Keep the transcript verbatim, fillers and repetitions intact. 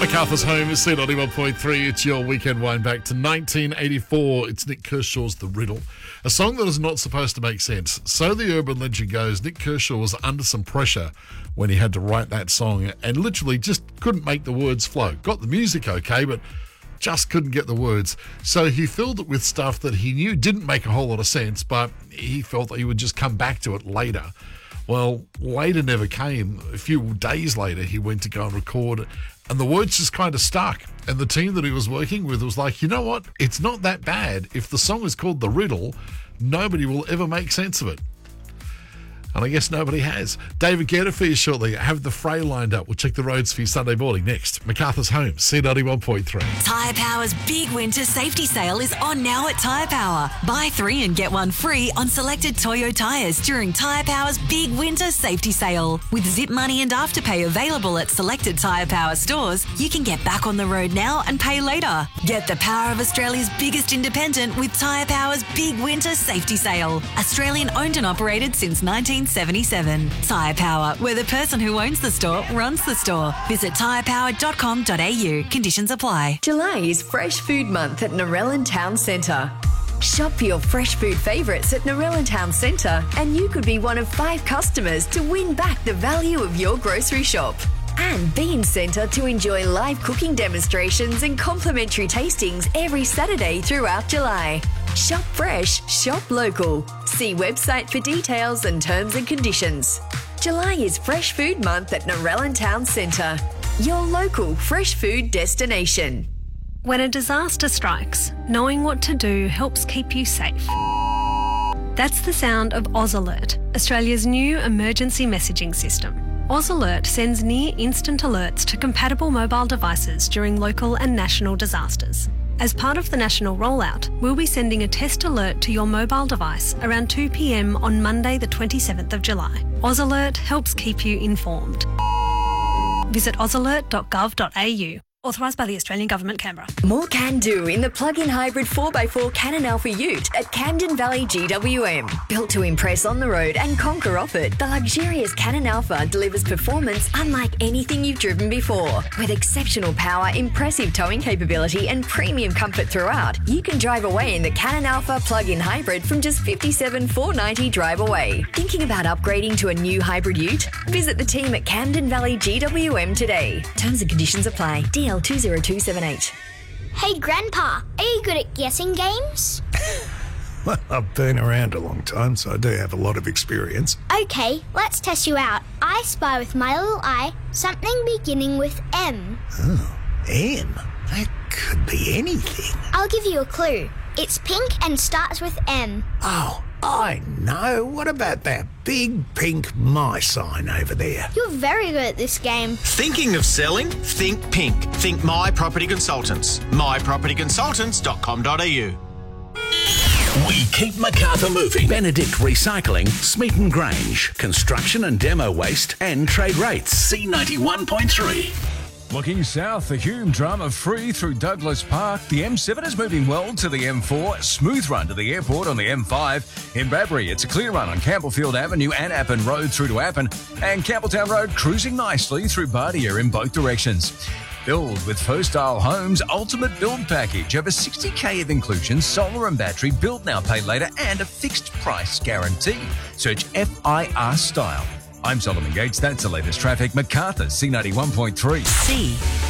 MacArthur's Home is C ninety-one point three. It's your weekend wind back to nineteen eighty-four. It's Nick Kershaw's The Riddle, a song that is not supposed to make sense. So the urban legend goes, Nick Kershaw was under some pressure when he had to write that song and literally just couldn't make the words flow. Got the music okay, but just couldn't get the words. So he filled it with stuff that he knew didn't make a whole lot of sense, but he felt that he would just come back to it later. Well, later never came. A few days later, he went to go and record, and the words just kind of stuck. And the team that he was working with was like, you know what? It's not that bad. If the song is called The Riddle, nobody will ever make sense of it. And I guess nobody has. David Guetta for you shortly. I have the fray lined up. We'll check the roads for you Sunday morning. Next, MacArthur's Home, C ninety-one point three. Tyre Power's big winter safety sale is on now at Tyre Power. Buy three and get one free on selected Toyo tyres during Tyre Power's big winter safety sale. With Zip Money and Afterpay available at selected Tyre Power stores, you can get back on the road now and pay later. Get the power of Australia's biggest independent with Tyre Power's big winter safety sale. Australian owned and operated since nineteen seventy-seven. Tyre Power, where the person who owns the store runs the store. Visit tyre power dot com dot a u. Conditions apply. July is Fresh Food Month at Narellan Town Centre. Shop for your fresh food favourites at Narellan Town Centre and you could be one of five customers to win back the value of your grocery shop. And be in centre to enjoy live cooking demonstrations and complimentary tastings every Saturday throughout July. Shop fresh, shop local. See website for details and terms and conditions. July is Fresh Food Month at Narellan Town Centre, your local fresh food destination. When a disaster strikes, knowing what to do helps keep you safe. That's the sound of Oz Alert, Australia's new emergency messaging system. Oz Alert sends near-instant alerts to compatible mobile devices during local and national disasters. As part of the national rollout, we'll be sending a test alert to your mobile device around two p m on Monday the twenty-seventh of July. Oz Alert helps keep you informed. Visit oz alert dot gov dot a u. Authorised by the Australian Government, Canberra. More can do in the plug-in hybrid four by four Canon Alpha Ute at Camden Valley G W M. Built to impress on the road and conquer off it, the luxurious Canon Alpha delivers performance unlike anything you've driven before. With exceptional power, impressive towing capability and premium comfort throughout, you can drive away in the Canon Alpha plug-in hybrid from just fifty-seven thousand four hundred ninety dollars drive away. Thinking about upgrading to a new hybrid ute? Visit the team at Camden Valley G W M today. Terms and conditions apply. D L two zero two seven eight. Hey, Grandpa, are you good at guessing games? Well, I've been around a long time, so I do have a lot of experience. Okay, let's test you out. I spy with my little eye something beginning with M. Oh, M? That could be anything. I'll give you a clue. It's pink and starts with M. Oh, I know. What about that big pink my sign over there? You're very good at this game. Thinking of selling? Think pink. Think My Property Consultants. my property consultants dot com dot a u. We keep MacArthur moving. Benedict Recycling, Smeaton Grange, construction and demo waste, and trade rates. C ninety-one point three. Looking south, the Hume drama-free through Douglas Park. The M seven is moving well to the M four. Smooth run to the airport on the M five. In Bradbury, it's a clear run on Campbellfield Avenue and Appin Road through to Appin. And Campbelltown Road cruising nicely through Bardia in both directions. Build with First Style Homes Ultimate Build Package. Over sixty k of inclusions, solar and battery, build now, pay later, and a fixed price guarantee. Search F I R Style. I'm Solomon Gates. That's the latest traffic. MacArthur, C ninety-one point three. C